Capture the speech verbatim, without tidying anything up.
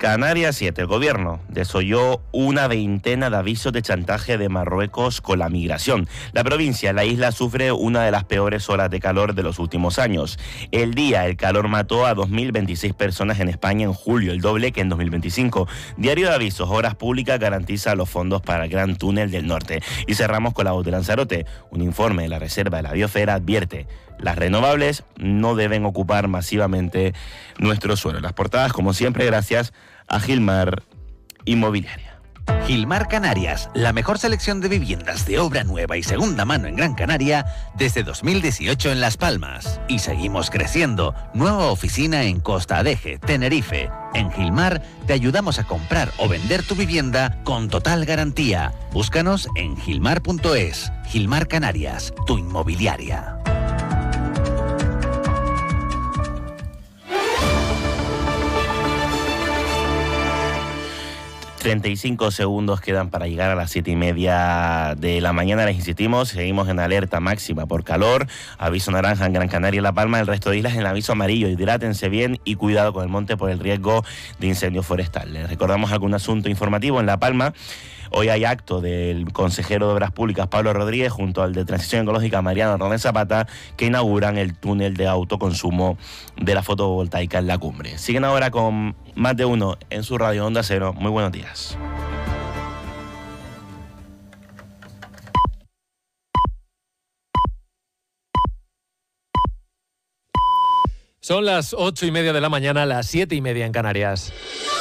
Canarias siete. El gobierno desoyó una veintena de avisos de chantaje de Marruecos con la migración. La provincia, la isla, sufre una de las peores olas de calor de los últimos años. El día, el calor mató a dos mil veintiséis personas en España en julio, el doble que en dos mil veinticinco. Diario de Avisos, Obras Públicas garantiza los fondos para el Gran Túnel del Norte. Y cerramos con la voz de Lanzarote. Un informe de la Reserva de la Biosfera advierte: las renovables no deben ocupar masivamente nuestro suelo. Las portadas, como siempre, gracias a Gilmar Inmobiliaria. Gilmar Canarias, la mejor selección de viviendas de obra nueva y segunda mano en Gran Canaria desde dos mil dieciocho en Las Palmas. Y seguimos creciendo. Nueva oficina en Costa Adeje, Tenerife. En Gilmar te ayudamos a comprar o vender tu vivienda con total garantía. Búscanos en gilmar punto es. Gilmar Canarias, tu inmobiliaria. treinta y cinco segundos quedan para llegar a las siete y media de la mañana. Les insistimos, seguimos en alerta máxima por calor. Aviso naranja en Gran Canaria y La Palma. El resto de islas en aviso amarillo. Hidrátense bien y cuidado con el monte por el riesgo de incendio forestal. Les recordamos algún asunto informativo en La Palma. Hoy hay acto del consejero de Obras Públicas, Pablo Rodríguez, junto al de Transición Ecológica, Mariano Rodríguez Zapata, que inauguran el túnel de autoconsumo de la fotovoltaica en la cumbre. Siguen ahora con Más de Uno en su radio Onda Cero. Muy buenos días. Son las ocho y media de la mañana, las siete y media en Canarias.